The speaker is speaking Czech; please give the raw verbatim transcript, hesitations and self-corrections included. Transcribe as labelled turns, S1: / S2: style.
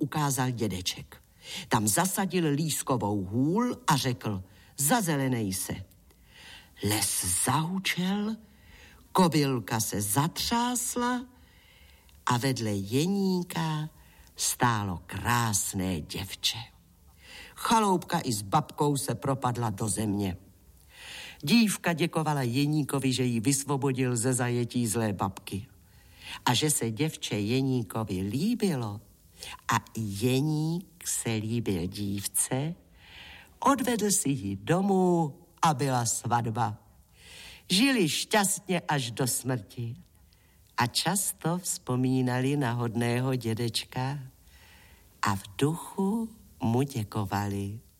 S1: ukázal dědeček. Tam zasadil lískovou hůl a řekl, zazelenej se. Les zahučel, kobylka se zatřásla a vedle Jeníka stálo krásné děvče. Chaloupka i s babkou se propadla do země. Dívka děkovala Jeníkovi, že ji vysvobodil ze zajetí zlé babky a že se děvče Jeníkovi líbilo a i Jeník se líbil dívce, odvedl si ji domů a byla svatba. Žili šťastně až do smrti a často vzpomínali na hodného dědečka a v duchu mu děkovali.